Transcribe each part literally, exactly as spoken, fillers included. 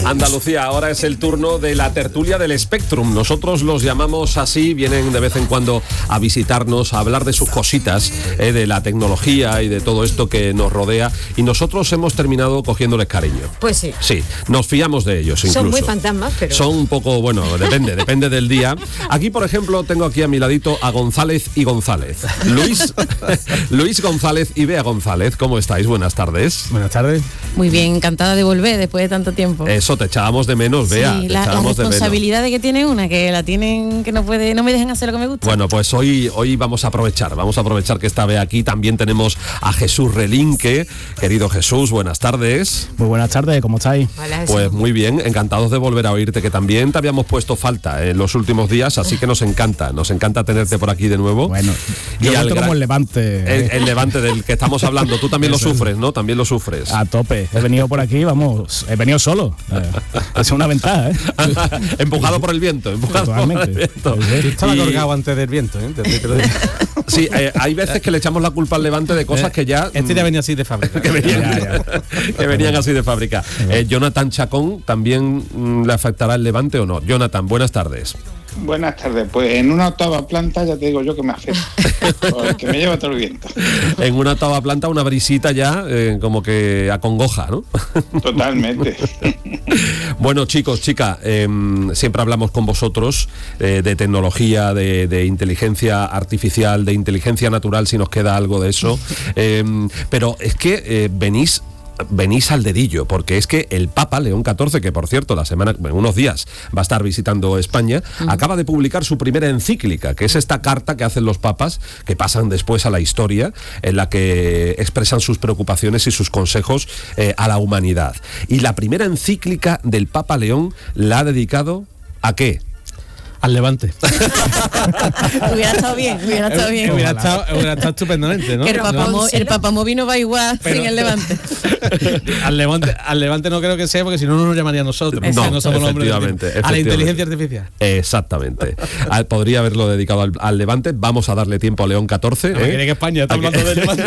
Andalucía, ahora es el turno de la tertulia del Spectrum. Nosotros los llamamos así, vienen de vez en cuando a visitarnos, a hablar de sus cositas, eh, de la tecnología y de todo esto que nos rodea. Y nosotros hemos terminado cogiéndoles cariño. Pues sí. Sí, nos fiamos de ellos incluso. Son muy fantasmas, pero... Son un poco, bueno, depende, depende del día. Aquí, por ejemplo, tengo aquí a mi ladito a González y González. Luis, Luis González y Bea González, ¿cómo estáis? Buenas tardes. Buenas tardes. Muy bien, encantada de volver después de tanto tiempo. Eso, te echábamos de menos, Bea. Sí, te la, la echábamos responsabilidad de, de que tiene una, que la tienen, que no puede, no me dejan hacer lo que me gusta. Bueno, pues hoy, hoy vamos a aprovechar, vamos a aprovechar que está Bea aquí. También tenemos a Jesús Relinque. Querido Jesús, buenas tardes. Muy buenas tardes, ¿cómo estáis? Hola, Pues muy bien, encantados de volver a oírte, que también te habíamos puesto falta en los últimos días, así que nos encanta, nos encanta tenerte por aquí de nuevo. Bueno, y yo al como gran- el Levante. El, el Levante del que estamos hablando, tú también lo sufres, ¿no? También lo sufres. A tope. He venido por aquí, vamos, he venido solo. Eh, es una ventaja, ¿eh? Empujado por el viento, empujado por el Totalmente. viento. Sí, sí. Estaba Y- colgado antes del viento, ¿eh? Te- te lo digo. Sí, eh, hay veces que le echamos la culpa al Levante de cosas que ya... Este ya venía así de fábrica. que venían, Ya, que venían así de fábrica. Eh, Jonathan Chacón, ¿también mm, le afectará el Levante o no? Jonathan, buenas tardes. Buenas tardes, pues en una octava planta ya te digo yo que me afecta, porque me lleva todo el viento. En una octava planta, una brisita ya eh, como que acongoja, ¿no? Totalmente. Bueno, chicos, chicas, eh, siempre hablamos con vosotros eh, de tecnología, de, de inteligencia artificial, de inteligencia natural, si nos queda algo de eso. Eh, pero es que eh, venís... venís al dedillo, porque es que el Papa León catorce, que por cierto la semana, en unos días va a estar visitando España, uh-huh. acaba de publicar su primera encíclica, que es esta carta que hacen los papas, que pasan después a la historia, en la que expresan sus preocupaciones y sus consejos eh, a la humanidad. Y la primera encíclica del Papa León la ha dedicado ¿a qué? Al Levante. Hubiera estado bien, hubiera estado bien. Hubiera estado, hubiera estado estupendamente, ¿no? Que el papamo, el papamóvil va igual Pero- sin el Levante. al Levante. Al Levante no creo que sea, porque si no, no nos llamaría a nosotros. No, que no somos los hombres del efectivamente, tiempo. A la efectivamente. inteligencia artificial. Exactamente. Al- Podría haberlo dedicado al, al Levante. Vamos a darle tiempo a León catorce. No, ¿eh? quiere que España está ¿A qué? hablando del Levante.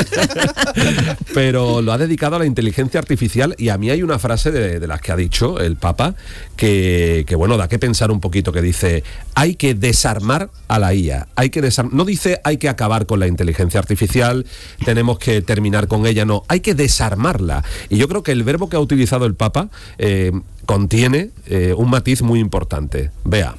Pero lo ha dedicado a la inteligencia artificial, y a mí hay una frase de, de las que ha dicho el Papa que, que bueno, da que pensar un poquito, que dice: hay que desarmar a la I A, hay que desarmar, no dice hay que acabar con la inteligencia artificial, tenemos que terminar con ella, no, hay que desarmarla. Y yo creo que el verbo que ha utilizado el Papa eh, contiene eh, un matiz muy importante. Vea.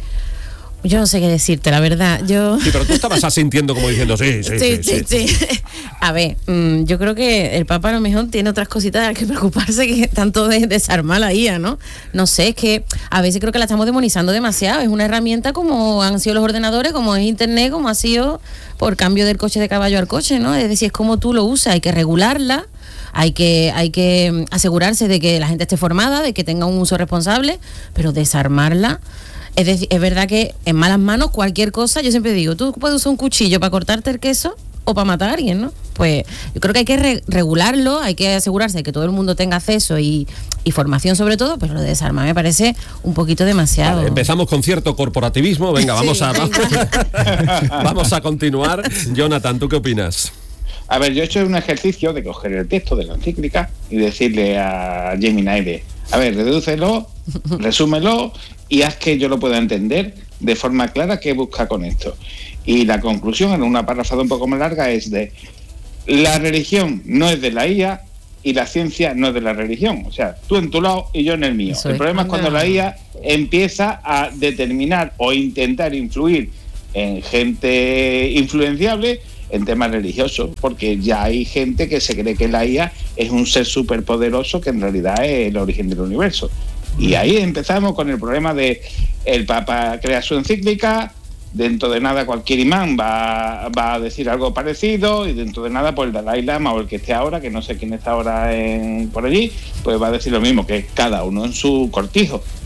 Yo no sé qué decirte, la verdad. Yo... Sí, pero tú estabas asintiendo como diciendo sí, sí, sí. Sí, sí, sí, sí. A ver, mmm, yo creo que el Papa a lo mejor tiene otras cositas de las que preocuparse, que tanto de desarmar la I A, ¿no? No sé, es que a veces creo que la estamos demonizando demasiado. Es una herramienta como han sido los ordenadores, como es Internet, como ha sido por cambio del coche de caballo al coche, ¿no? Es decir, es como tú lo usas, hay que regularla. Hay que, hay que asegurarse de que la gente esté formada, de que tenga un uso responsable, pero desarmarla... Es decir, es verdad que en malas manos cualquier cosa, yo siempre digo, tú puedes usar un cuchillo para cortarte el queso o para matar a alguien, ¿no? Pues yo creo que hay que re- regularlo, hay que asegurarse de que todo el mundo tenga acceso y, y formación sobre todo, pero lo de desarmar me parece un poquito demasiado. Vale, empezamos con cierto corporativismo, venga, vamos, Sí, a, venga. vamos a continuar. Jonathan, ¿tú qué opinas? A ver, yo he hecho un ejercicio de coger el texto de la encíclica y decirle a Gemini de, a ver, redúcelo, resúmelo y haz que yo lo pueda entender de forma clara qué busca con esto. Y la conclusión, en una párrafo un poco más larga, es de: la religión no es de la I A y la ciencia no es de la religión. O sea, tú en tu lado y yo en el mío. Eso El es. problema es cuando Anda. la I A empieza a determinar o intentar influir en gente influenciable en temas religiosos, porque ya hay gente que se cree que la I A es un ser superpoderoso que en realidad es el origen del universo. Y ahí empezamos con el problema de el Papa crea su encíclica, dentro de nada cualquier imán va, va a decir algo parecido, y dentro de nada pues el Dalai Lama o el que esté ahora, que no sé quién está ahora en, por allí, pues va a decir lo mismo, que cada uno en su cortijo.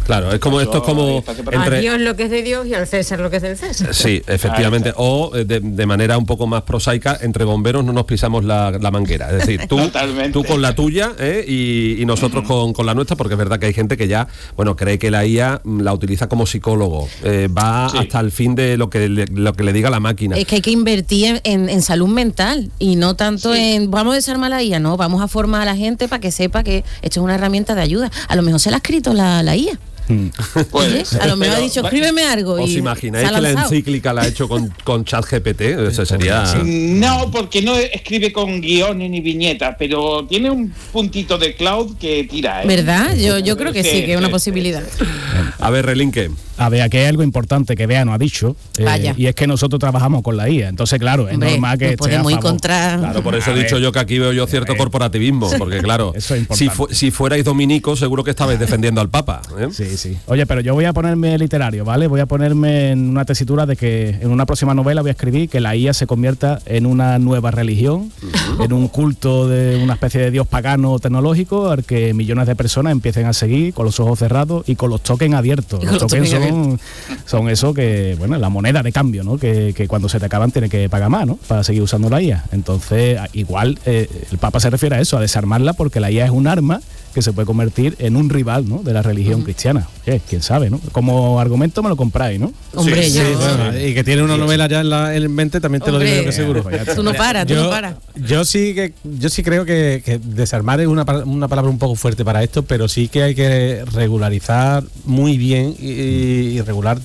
Claro, es como Eso esto es como A Dios lo que es de Dios y al César lo que es del César. Sí, efectivamente. O eh, de, de manera un poco más prosaica, entre bomberos no nos pisamos la, la manguera. Es decir, tú, tú con la tuya ¿eh? y, y nosotros uh-huh. con, con la nuestra, porque es verdad que hay gente que ya, bueno, cree que la I A la utiliza como psicólogo. Eh, va sí. hasta el fin de lo que le, lo que le diga la máquina. Es que hay que invertir en, en, en salud mental y no tanto sí. en vamos a desarmar la I A, no, vamos a formar a la gente para que sepa que esto es una herramienta de ayuda. A lo mejor se la ha escrito la, la I A. Pues, a lo mejor ha dicho, escríbeme algo. ¿Os y imagináis que la encíclica la ha hecho con, con ChatGPT? Eso sería... No, porque no escribe con guiones ni viñetas, pero tiene un puntito de cloud que tira. ¿eh? ¿Verdad? Yo, yo creo que sí, que es una posibilidad. A ver, Relinque. A ver, aquí hay algo importante que Bea nos ha dicho, eh, y es que nosotros trabajamos con la I A. Entonces, claro, es Hombre, normal que esté a favor. Contra... Claro, por eso a he dicho ver, yo que aquí veo yo cierto eh, corporativismo, porque claro, es si, fu si fuerais dominicos, seguro que estabais defendiendo al Papa. ¿eh? Sí, sí. Oye, pero yo voy a ponerme literario, ¿vale? Voy a ponerme en una tesitura de que en una próxima novela voy a escribir que la I A se convierta en una nueva religión, uh-huh. en un culto de una especie de dios pagano tecnológico al que millones de personas empiecen a seguir con los ojos cerrados y con los tokens abiertos. Los tokens son, son eso que, bueno, la moneda de cambio, ¿no? Que, que cuando se te acaban tienes que pagar más, ¿no? Para seguir usando la I A. Entonces, igual eh, el Papa se refiere a eso, a desarmarla, porque la I A es un arma que se puede convertir en un rival, ¿no? De la religión uh-huh. cristiana. ¿Qué? ¿Quién sabe, no? Como argumento me lo compráis, ¿no? Hombre, sí, yo... sí, bueno, y que tiene una novela ya en, la, en mente, también te Hombre, lo digo yo que seguro. Pues tú no paras, tú yo, no paras. Yo sí que yo sí creo que, que desarmar es una, una palabra un poco fuerte para esto, pero sí que hay que regularizar muy bien y, y regular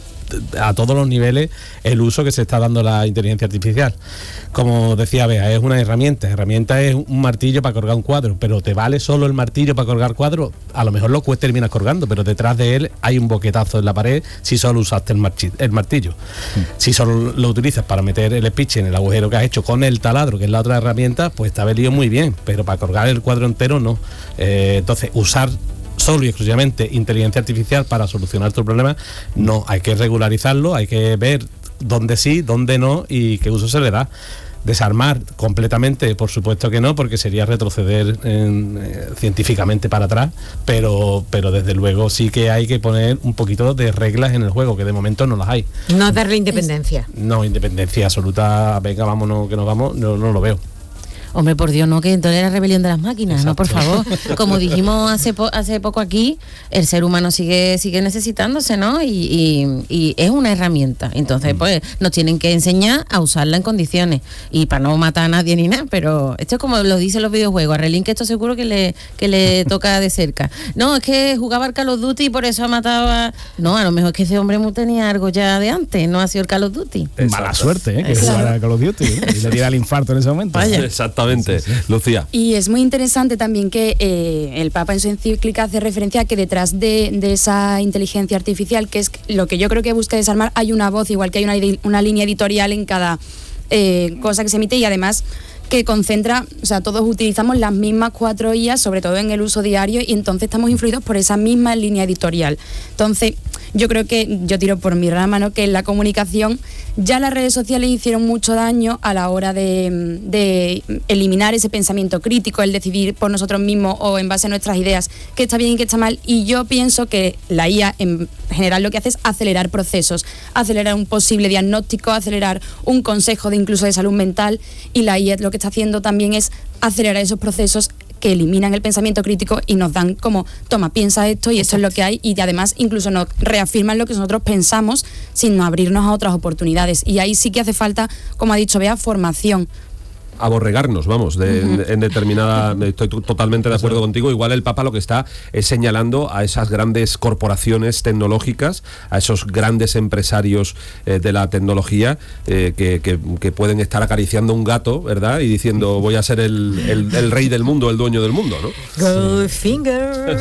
a todos los niveles el uso que se está dando a la inteligencia artificial. Como decía Bea, es una herramienta. Herramienta es un martillo para colgar un cuadro, pero ¿te vale solo el martillo para colgar cuadros? A lo mejor lo terminas colgando, pero detrás de él hay un boquetazo en la pared si solo usaste el, el martillo. Mm. Si solo lo utilizas para meter el espiche en el agujero que has hecho con el taladro, que es la otra herramienta, pues te ha venido muy bien, pero para colgar el cuadro entero no. Eh, entonces, usar solo y exclusivamente inteligencia artificial para solucionar tu problema, no, hay que regularizarlo, hay que ver dónde sí, dónde no y qué uso se le da. Desarmar completamente, por supuesto que no, porque sería retroceder en, eh, científicamente para atrás, pero, pero desde luego sí que hay que poner un poquito de reglas en el juego, que de momento no las hay. No darle independencia. No, independencia absoluta, venga, vámonos que nos vamos, no, no lo veo. Hombre, por Dios, no, que entonces la rebelión de las máquinas, Exacto. no, por favor. Como dijimos hace po hace poco aquí, el ser humano sigue sigue necesitándose, ¿no? Y, y, y es una herramienta. Entonces, pues, nos tienen que enseñar a usarla en condiciones. Y para no matar a nadie ni nada, pero esto es como lo dicen los videojuegos. A Relín que esto seguro que le, que le toca de cerca. No, es que jugaba al Call of Duty y por eso ha matado a... No, a lo mejor es que ese hombre tenía algo ya de antes, no ha sido el Call of Duty. Exacto. Mala suerte, ¿eh? Que jugara al Call of Duty, ¿eh? Y le diera el infarto en ese momento. Vaya. Exacto. Sí, sí. Lucía. Y es muy interesante también que eh, el Papa en su encíclica hace referencia a que detrás de, de esa inteligencia artificial, que es lo que yo creo que busca desarmar, hay una voz, igual que hay una, una línea editorial en cada eh, cosa que se emite, y además que concentra, o sea, todos utilizamos las mismas cuatro I A, sobre todo en el uso diario, y entonces estamos influidos por esa misma línea editorial. Entonces, yo creo que, yo tiro por mi rama, ¿no?, que en la comunicación ya las redes sociales hicieron mucho daño a la hora de, de eliminar ese pensamiento crítico, el decidir por nosotros mismos o en base a nuestras ideas qué está bien y qué está mal, y yo pienso que la I A en general lo que hace es acelerar procesos, acelerar un posible diagnóstico, acelerar un consejo de incluso de salud mental, y la I A lo que está haciendo también es acelerar esos procesos que eliminan el pensamiento crítico y nos dan como, toma, piensa esto y esto es lo que hay, y además incluso nos reafirman lo que nosotros pensamos sin abrirnos a otras oportunidades, y ahí sí que hace falta, como ha dicho Bea, formación. Aborregarnos, vamos, de, uh-huh. en, en determinada... Estoy totalmente de acuerdo contigo. Igual el Papa lo que está es señalando a esas grandes corporaciones tecnológicas, a esos grandes empresarios eh, de la tecnología eh, que, que, que pueden estar acariciando un gato, ¿verdad? Y diciendo, voy a ser el, el, el rey del mundo, el dueño del mundo, ¿no? Goldfinger.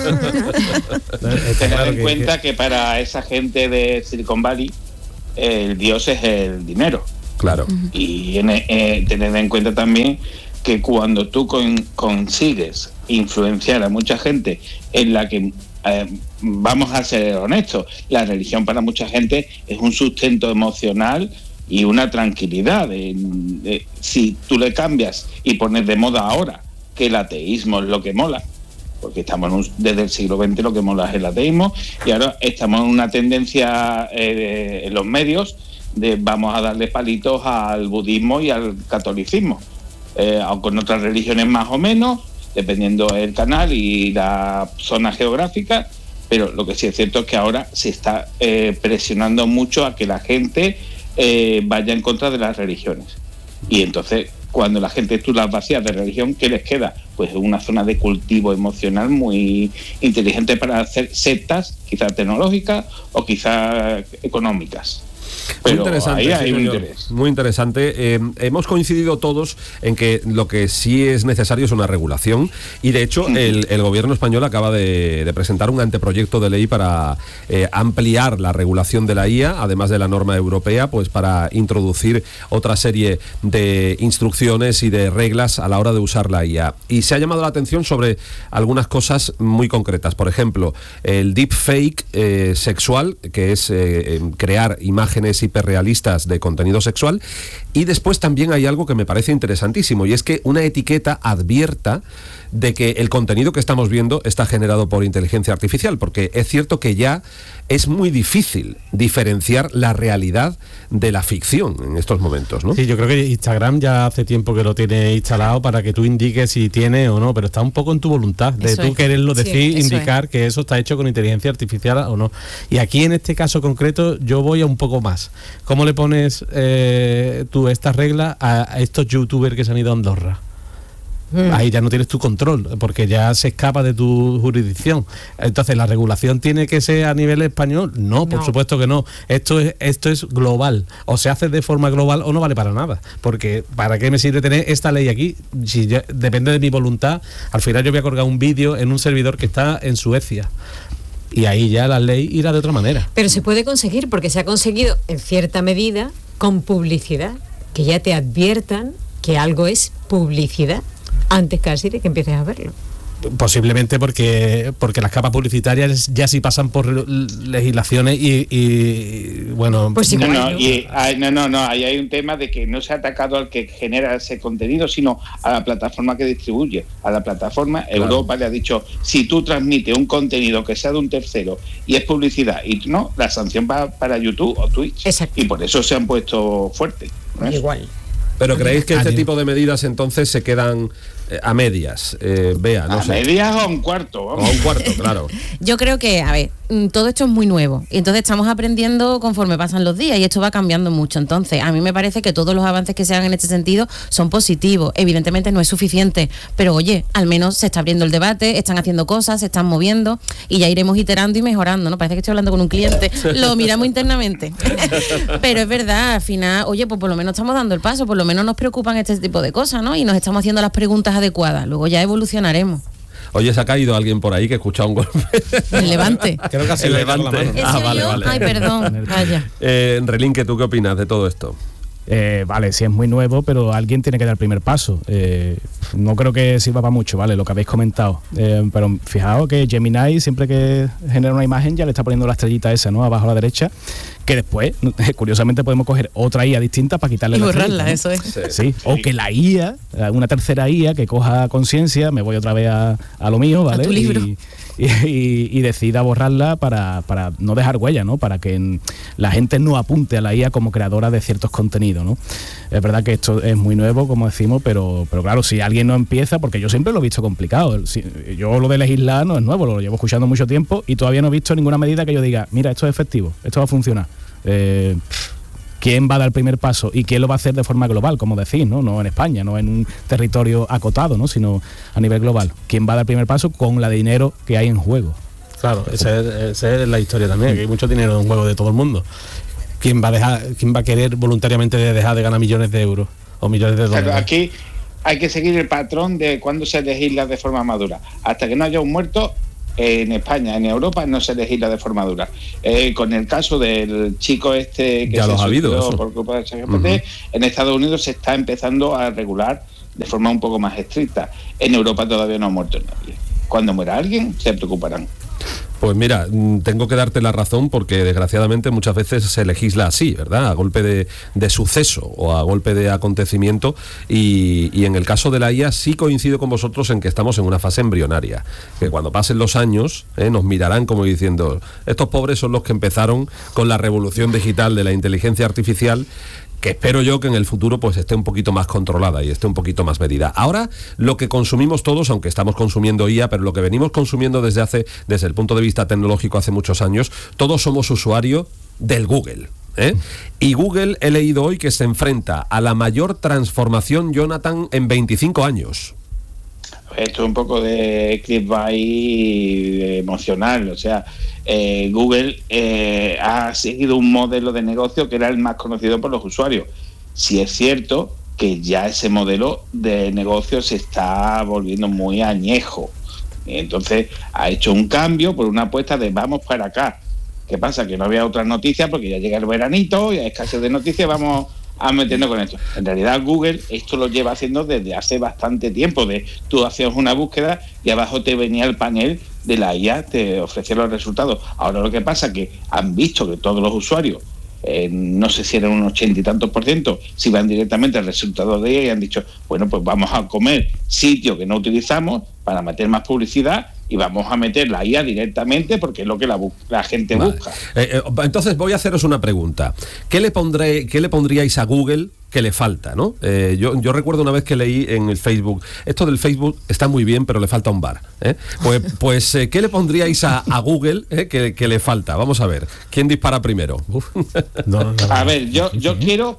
Tener en cuenta que para esa gente de Silicon Valley el dios es el dinero. Claro. Y en, eh, tener en cuenta también que cuando tú con, consigues influenciar a mucha gente en la que, eh, vamos a ser honestos, la religión para mucha gente es un sustento emocional y una tranquilidad. De, de, si tú le cambias y pones de moda ahora que el ateísmo es lo que mola, porque estamos en un, desde el siglo veinte lo que hemos el ateísmo, y ahora estamos en una tendencia eh, en los medios de vamos a darle palitos al budismo y al catolicismo, eh, aunque con otras religiones más o menos, dependiendo del canal y la zona geográfica, pero lo que sí es cierto es que ahora se está eh, presionando mucho a que la gente eh, vaya en contra de las religiones. Y entonces, cuando la gente tú las vacías de religión, ¿qué les queda? Pues una zona de cultivo emocional muy inteligente para hacer sectas, quizás tecnológicas o quizás económicas. Pero muy interesante, ahí hay sí, un señor. interés. Muy interesante. Eh, hemos coincidido todos en que lo que sí es necesario es una regulación, y de hecho el, el gobierno español acaba de, de presentar un anteproyecto de ley para eh, ampliar la regulación de la I A, además de la norma europea, pues para introducir otra serie de instrucciones y de reglas a la hora de usar la I A. Y se ha llamado la atención sobre algunas cosas muy concretas. Por ejemplo, el deepfake eh, sexual, que es eh, crear imágenes hiperrealistas de contenido sexual, y después también hay algo que me parece interesantísimo, y es que una etiqueta advierta de que el contenido que estamos viendo está generado por inteligencia artificial, porque es cierto que ya es muy difícil diferenciar la realidad de la ficción en estos momentos, ¿no? Sí, yo creo que Instagram ya hace tiempo que lo tiene instalado para que tú indiques si tiene o no, pero está un poco en tu voluntad, de Eso tú es. quererlo Sí, decir, eso indicar es. que eso está hecho con inteligencia artificial o no. Y aquí en este caso concreto yo voy a un poco más. ¿Cómo le pones eh, tú esta regla a, a estos youtubers que se han ido a Andorra? Ahí ya no tienes tu control, porque ya se escapa de tu jurisdicción. Entonces, ¿la regulación tiene que ser a nivel español? No, por No. supuesto que no. Esto es, esto es global. O se hace de forma global o no vale para nada. Porque ¿para qué me sirve tener esta ley aquí? Si ya, depende de mi voluntad. Al final yo voy a colgar un vídeo en un servidor que está en Suecia. Y ahí ya la ley irá de otra manera. Pero se puede conseguir, porque se ha conseguido en cierta medida con publicidad, que ya te adviertan que algo es publicidad antes casi de que empieces a verlo. Posiblemente porque porque las capas publicitarias ya sí pasan por legislaciones y, y bueno... Pues sí, No, igual, no, ¿no? y hay, no, no, no, ahí hay un tema de que no se ha atacado al que genera ese contenido, sino a la plataforma que distribuye. A la plataforma, Claro. Europa le ha dicho, si tú transmites un contenido que sea de un tercero y es publicidad, y no, la sanción va para YouTube o Twitch. Exacto. Y por eso se han puesto fuertes. ¿no? Igual. Pero ¿creéis que este Adiós. tipo de medidas entonces se quedan eh, a medias? Eh, Bea, no A sé. medias o a un cuarto. O vamos. a un cuarto, claro. Yo creo que, a ver, mm, todo esto es muy nuevo y entonces estamos aprendiendo conforme pasan los días y esto va cambiando mucho. Entonces, a mí me parece que todos los avances que se hagan en este sentido son positivos. Evidentemente no es suficiente, pero oye, al menos se está abriendo el debate, están haciendo cosas, se están moviendo y ya iremos iterando y mejorando, ¿no? Parece que estoy hablando con un cliente, lo miramos internamente. Pero es verdad, al final, oye, pues por lo menos estamos dando el paso, por lo menos nos preocupan este tipo de cosas, ¿no? Y nos estamos haciendo las preguntas adecuadas, luego ya evolucionaremos. Oye, se ha caído alguien por ahí que escucha un golpe. El levante. Creo que ha El sido ella con la levante. mano. Ah, ¿Ese vale, yo? vale. Ay, perdón, vaya. Eh, Relinque, ¿tú qué opinas de todo esto? Eh, vale, sí es muy nuevo, pero alguien tiene que dar el primer paso. Eh, no creo que sirva para mucho, ¿vale? Lo que habéis comentado. Eh, pero fijaos que Gemini, siempre que genera una imagen, ya le está poniendo la estrellita esa, ¿no? Abajo a la derecha, que después, curiosamente, podemos coger otra I A distinta para quitarle Y la borrarla, estrellita, eso es. ¿no? Sí, o que la I A, una tercera I A que coja conciencia, me voy otra vez a, a lo mío, ¿vale? tu libro. Y, y, y- y decida borrarla para, para no dejar huella, ¿no? Para que en- la gente no apunte a la I A como creadora de ciertos contenidos, ¿no? Es verdad que esto es muy nuevo, como decimos, pero, pero claro, si alguien no empieza, porque yo siempre lo he visto complicado. Si- yo lo de legislar no es nuevo, lo llevo escuchando mucho tiempo y todavía no he visto ninguna medida que yo diga, mira, esto es efectivo, esto va a funcionar. Eh, ¿Quién va a dar el primer paso y quién lo va a hacer de forma global, como decís, ¿no? No en España, no en un territorio acotado, ¿no? Sino a nivel global. ¿Quién va a dar el primer paso con la dinero que hay en juego? Claro, esa es, esa es la historia también, que hay mucho dinero en juego de todo el mundo. ¿Quién va a dejar, quién va a querer voluntariamente de dejar de ganar millones de euros o millones de dólares? Claro, aquí hay que seguir el patrón de cuando se legisla de forma madura. Hasta que no haya un muerto, en España, en Europa, no se legisla de forma dura. Eh, con el caso del chico este que Ya se los ha habido, suicidó eso. por culpa de ChatGPT, en Estados Unidos se está empezando a regular de forma un poco más estricta. En Europa todavía no ha muerto nadie. Cuando muera alguien, se preocuparán. Pues mira, tengo que darte la razón porque desgraciadamente muchas veces se legisla así, ¿verdad? A golpe de, de suceso o a golpe de acontecimiento y, y en el caso de la I A sí coincido con vosotros en que estamos en una fase embrionaria, que cuando pasen los años eh, nos mirarán como diciendo, estos pobres son los que empezaron con la revolución digital de la inteligencia artificial, que espero yo que en el futuro pues esté un poquito más controlada y esté un poquito más medida. Ahora, lo que consumimos todos, aunque estamos consumiendo I A, pero lo que venimos consumiendo desde hace, desde el punto de vista tecnológico hace muchos años, todos somos usuarios del Google. ¿eh? Y Google, he leído hoy que se enfrenta a la mayor transformación, Jonathan, en veinticinco años. Esto es un poco de clickbait emocional, o sea, eh, Google eh, ha seguido un modelo de negocio que era el más conocido por los usuarios. Si es cierto que ya ese modelo de negocio se está volviendo muy añejo. Entonces ha hecho un cambio por una apuesta de vamos para acá. ¿Qué pasa? Que no había otras noticias porque ya llega el veranito y hay escasez de noticias, vamos a meternos con esto. En realidad Google esto lo lleva haciendo desde hace bastante tiempo. De tú hacías una búsqueda y abajo te venía el panel de la I A, te ofrecía los resultados. Ahora lo que pasa es que han visto que todos los usuarios, eh, no sé si eran un ochenta y tantos por ciento, si van directamente al resultado de I A y han dicho, bueno, pues vamos a comer sitio que no utilizamos para meter más publicidad y vamos a meter la I A directamente porque es lo que la, bu- la gente Vale. busca. Eh, eh, entonces voy a haceros una pregunta. ¿Qué le pondré, qué le pondríais a Google que le falta, ¿no? Eh, yo, yo recuerdo una vez que leí en el Facebook, esto del Facebook está muy bien, pero le falta un bar. ¿eh? Pues, pues eh, ¿qué le pondríais a, a Google eh, que, que le falta? Vamos a ver. ¿Quién dispara primero? No, no, no. A ver, yo, yo quiero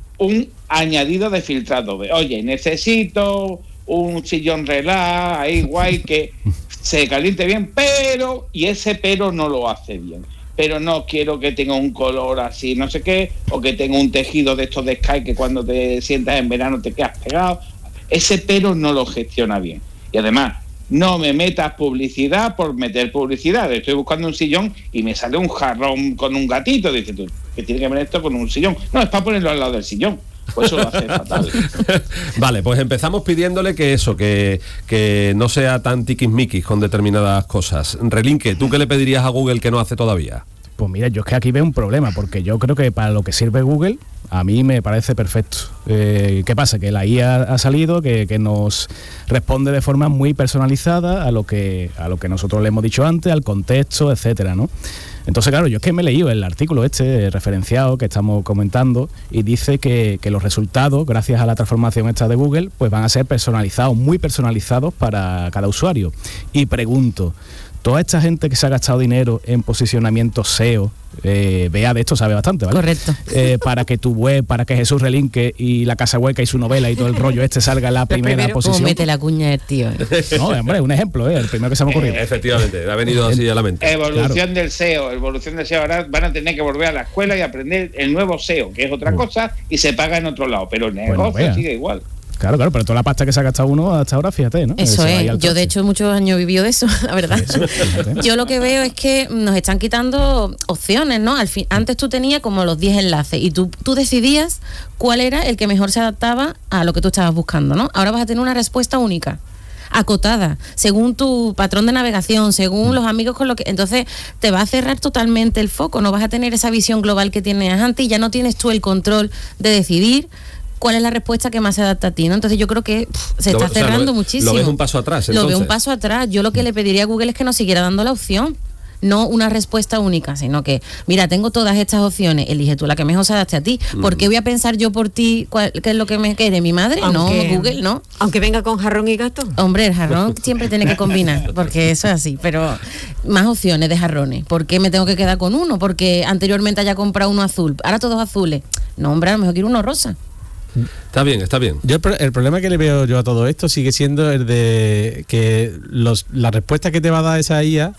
un añadido de filtrado. De, Oye, necesito un sillón relax, ahí guay, que se caliente bien, pero, y ese pero no lo hace bien. Pero no quiero que tenga un color así, no sé qué, o que tenga un tejido de estos de Sky que cuando te sientas en verano te quedas pegado. Ese pero no lo gestiona bien. Y además, no me metas publicidad por meter publicidad. Estoy buscando un sillón y me sale un jarrón con un gatito. Dices tú, ¿qué tiene que ver esto con un sillón? No, es para ponerlo al lado del sillón. Pues eso lo hace fatal. Vale, pues empezamos pidiéndole que eso, que, que no sea tan tiquismiquis con determinadas cosas. Relinque, ¿tú qué le pedirías a Google que no hace todavía? Pues mira, yo es que aquí veo un problema, porque yo creo que para lo que sirve Google, a mí me parece perfecto. Eh, ¿Qué pasa? Que la I A ha salido, que, que nos responde de forma muy personalizada a lo que a lo que nosotros le hemos dicho antes, al contexto, etcétera, ¿no? Entonces, claro, yo es que me he leído el artículo este referenciado que estamos comentando y dice que, que los resultados, gracias a la transformación esta de Google, pues van a ser personalizados, muy personalizados para cada usuario. Y pregunto, toda esta gente que se ha gastado dinero en posicionamiento S E O, eh, Bea de esto sabe bastante, ¿vale? Correcto. Eh, para que tu web, para que Jesús Relinque y La Casa Hueca y su novela y todo el rollo este salga en la primera primero, posición. ¿Cómo mete la cuña el tío? No, hombre, un ejemplo, ¿eh? El primero que se me ha ocurrido. Eh, efectivamente, ha venido así a la mente. Evolución Claro. del S E O, evolución del S E O. Ahora van a tener que volver a la escuela y aprender el nuevo S E O, que es otra Uh. cosa y se paga en otro lado, pero el Bueno, negocio vea. sigue igual. Claro, claro, pero toda la pasta que se ha gastado uno hasta ahora, fíjate, ¿no? Eso Se va ahí es, al yo de traste. hecho muchos años he vivido de eso, la verdad. Eso, fíjate. Yo lo que veo es que nos están quitando opciones, ¿no? Al fin, antes tú tenías como los diez enlaces y tú, tú decidías cuál era el que mejor se adaptaba a lo que tú estabas buscando, ¿no? Ahora vas a tener una respuesta única, acotada, según tu patrón de navegación, según los amigos con lo que... Entonces te va a cerrar totalmente el foco, no vas a tener esa visión global que tenías antes y ya no tienes tú el control de decidir cuál es la respuesta que más se adapta a ti, ¿no? Entonces yo creo que pff, se Lo- está o sea, cerrando lo ve- muchísimo. lo ves un paso atrás, Lo veo entonces. un paso atrás. Yo lo que le pediría a Google es que nos siguiera dando la opción. No una respuesta única, sino que, mira, tengo todas estas opciones, elige tú la que mejor se adapte a ti. ¿Por qué voy a pensar yo por ti cuál, qué es lo que me quiere? ¿Mi madre? Aunque- no, Google, no. Aunque venga con jarrón y gato. Hombre, el jarrón siempre tiene que combinar, porque eso es así, pero más opciones de jarrones. ¿Por qué me tengo que quedar con uno? Porque anteriormente haya comprado uno azul, ahora todos azules. No, hombre, a lo mejor quiero uno rosa. Está bien, está bien. Yo el, pro- el problema que le veo yo a todo esto sigue siendo el de que los, la respuesta que te va a dar esa I A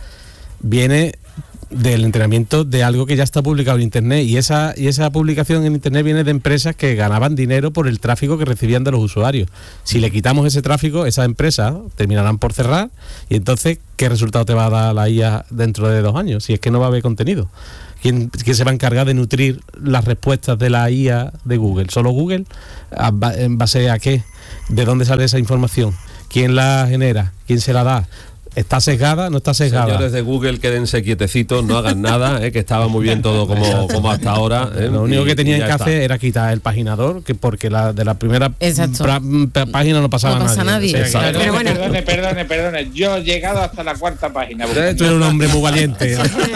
viene del entrenamiento de algo que ya está publicado en internet y esa y esa publicación en internet viene de empresas que ganaban dinero por el tráfico que recibían de los usuarios. Si le quitamos ese tráfico, esas empresas terminarán por cerrar y entonces ¿qué resultado te va a dar la I A dentro de dos años? Si es que no va a haber contenido. ¿Quién, quién se va a encargar de nutrir las respuestas de la I A de Google? ¿Solo Google? ¿A ba- ¿En base a qué? ¿De dónde sale esa información? ¿Quién la genera? ¿Quién se la da? ¿Está sesgada? ¿No está sesgada? Señores de Google, quédense quietecitos, no hagan nada, ¿eh? Que estaba muy bien todo como, como hasta ahora. ¿eh? Lo único Y- que tenían y ya que está. hacer era quitar el paginador, que porque la de la primera Exacto. pra- pa- página no pasaba No pasa nadie. O sea, que- Exacto. Pero bueno. Perdone, perdone, perdone. Yo he llegado hasta la cuarta página. Eh, Tú eres un hombre muy valiente.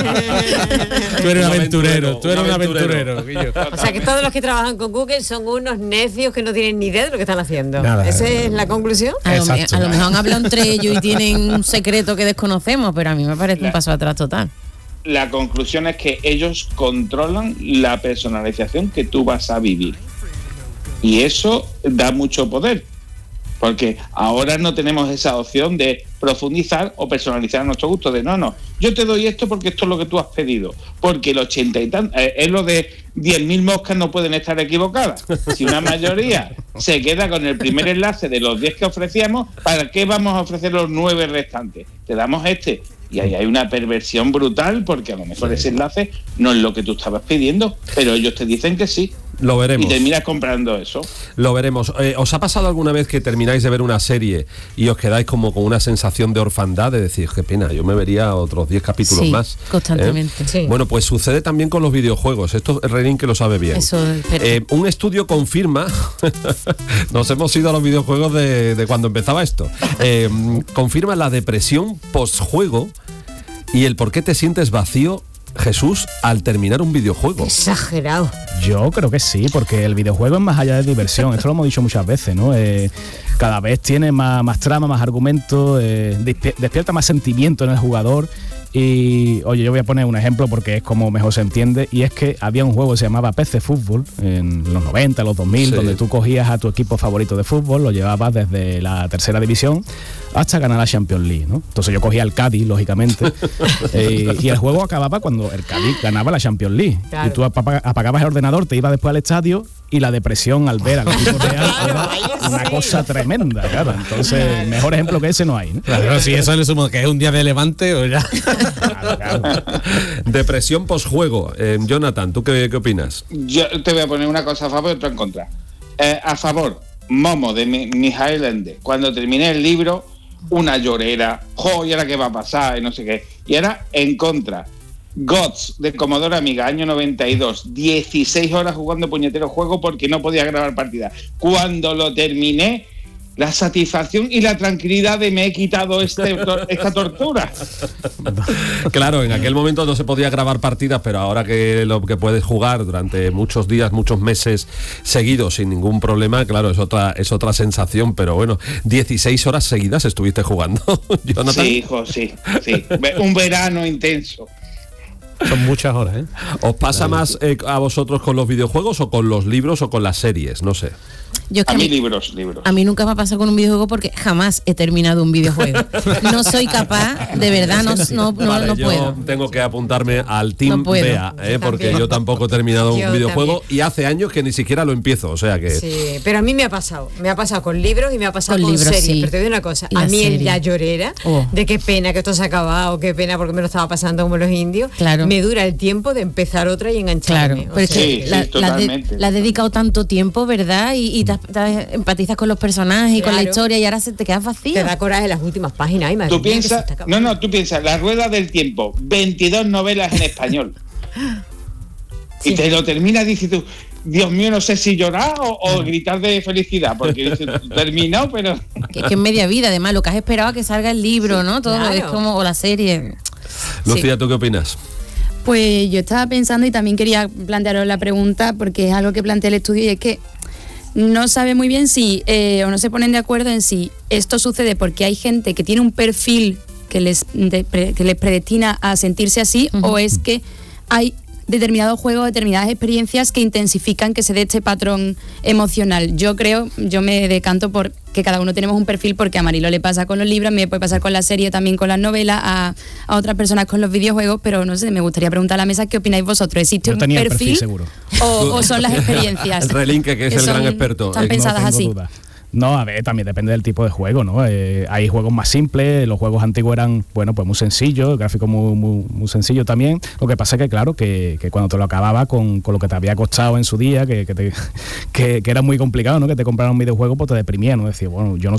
Tú eres un Un aventurero. aventurero, Tú eres un un aventurero. aventurero. Guillo. O sea que todos los que trabajan con Google son unos necios que no tienen ni idea de lo que están haciendo. Nada. ¿Esa es la conclusión? A lo, me- Exacto. a lo mejor han hablado entre ellos y tienen un secreto que desconocemos, pero a mí me parece un paso atrás total. La conclusión es que ellos controlan la personalización que tú vas a vivir. Y eso da mucho poder. Porque ahora no tenemos esa opción de profundizar o personalizar a nuestro gusto. De no, no, yo te doy esto porque esto es lo que tú has pedido. Porque el ochenta y tantos, eh, es lo de diez mil moscas no pueden estar equivocadas. Si una mayoría se queda con el primer enlace de los diez que ofrecíamos, ¿para qué vamos a ofrecer los nueve restantes? Te damos este. Y ahí hay una perversión brutal porque a lo mejor ese enlace no es lo que tú estabas pidiendo, pero ellos te dicen que sí. Lo veremos. Y terminas comprando eso. Lo veremos. Eh, ¿Os ha pasado alguna vez que termináis de ver una serie y os quedáis como con una sensación de orfandad, de decir, qué pena, yo me vería otros diez capítulos Sí, más? constantemente. ¿Eh? Sí. Bueno, pues sucede también con los videojuegos. Esto es Renin que lo sabe bien. Eso es verdad. Eh, un estudio confirma, nos hemos ido a los videojuegos de, de cuando empezaba esto, eh, confirma la depresión postjuego y el por qué te sientes vacío, Jesús, al terminar un videojuego. Exagerado. Yo creo que sí, porque el videojuego es más allá de diversión. Esto lo hemos dicho muchas veces, ¿no? Eh, cada vez tiene más, más trama, más argumento, eh, despi- despierta más sentimiento en el jugador. Y, oye, yo voy a poner un ejemplo porque es como mejor se entiende, y es que había un juego que se llamaba P C Fútbol en los noventa, los dos mil, Sí. donde tú cogías a tu equipo favorito de fútbol, lo llevabas desde la tercera división hasta ganar la Champions League, ¿no? Entonces yo cogía el Cádiz, lógicamente, eh, y el juego acababa cuando el Cádiz ganaba la Champions League. Claro. Y tú apa- apagabas el ordenador, te ibas después al estadio y la depresión al ver al equipo real era una cosa tremenda, claro. Entonces, mejor ejemplo que ese no hay, ¿no? Claro, si eso le sumo que es un día de levante o ya. Claro, claro. Depresión postjuego. Eh, Jonathan, ¿tú qué, qué opinas? Yo te voy a poner una cosa a favor y otra en contra. Eh, a favor, Momo de Mi- Mijael Ende. Cuando terminé el libro, una llorera. Jo, ¿y ahora qué va a pasar? Y no sé qué. Y ahora en contra. Gods de Commodore Amiga, año noventa y dos. dieciséis horas jugando puñetero juego porque no podía grabar partida. Cuando lo terminé, la satisfacción y la tranquilidad de me he quitado este, esta tortura. Claro, en aquel momento no se podía grabar partidas, pero ahora que lo que puedes jugar durante muchos días, muchos meses seguidos sin ningún problema, claro, es otra es otra sensación, pero bueno, dieciséis horas seguidas estuviste jugando, Jonathan. Sí, hijo, sí, sí. Un verano intenso. Son muchas horas, ¿eh? ¿Os pasa más eh, a vosotros con los videojuegos o con los libros o con las series? No sé. Yo es que A a mí mí, libros, libros. a mí nunca me ha pasado con un videojuego porque jamás he terminado un videojuego. No soy capaz, de verdad, no, no, no, Vale, no yo puedo. tengo que apuntarme al Team No puedo. Bea, ¿eh? Yo porque también. yo tampoco he terminado Yo un videojuego también. y hace años que ni siquiera lo empiezo, o sea que... Sí, pero a mí me ha pasado. Me ha pasado con libros y me ha pasado Con con, libros, series. sí. Pero te digo una cosa. La A mí serie. el la llorera Oh. de qué pena que esto se ha acabado, qué pena porque me lo estaba pasando como los indios. Claro. Me dura el tiempo de empezar otra y Claro, engancharme. O pero es sea, que Sí, sí, la, la de- totalmente. la has dedicado tanto tiempo, ¿verdad? Y, y te, te empatizas con los personajes y con la Claro. historia y ahora se te quedas vacío. te da coraje las últimas páginas. Ay, madre Tú mía, que se piensas, está no, acabando. no, tú piensas, La Rueda del Tiempo, veintidós novelas en español. Sí. Y te lo terminas y dices tú, Dios mío, no sé si llorar o, o gritar de felicidad, porque dices, terminado, pero... Que, que es media vida, además, lo que has esperado a que salga el libro, ¿no? Todo claro. es como, o la serie. Lucía, ¿tú qué opinas? Pues yo estaba pensando y también quería plantearos la pregunta porque es algo que plantea el estudio y es que no sabe muy bien si, eh, o no se ponen de acuerdo en si esto sucede porque hay gente que tiene un perfil que les, de- pre- que les predestina a sentirse así, Ujú. o es que hay determinados juegos, determinadas experiencias que intensifican que se dé este patrón emocional. Yo creo, yo me decanto por que cada uno tenemos un perfil, porque a Marilo le pasa con los libros, me puede pasar con la serie, también con las novelas, a, a otras personas con los videojuegos, pero no sé, me gustaría preguntar a la mesa qué opináis vosotros. ¿Existe Yo un tenía el perfil, perfil seguro. O, o son las experiencias? El relinque, que es el son- gran experto. Están Eh, no pensadas no tengo así. duda. No, a ver, también depende del tipo de juego, ¿no? Eh, hay juegos más simples, los juegos antiguos eran, bueno, pues muy sencillos, gráfico muy, muy, muy sencillo también. Lo que pasa es que, claro, que, que cuando te lo acababa con, con lo que te había costado en su día, que, que, te- que, que era muy complicado, ¿no? Que te compraran un videojuego, pues te deprimía, ¿no? Decir, bueno, yo no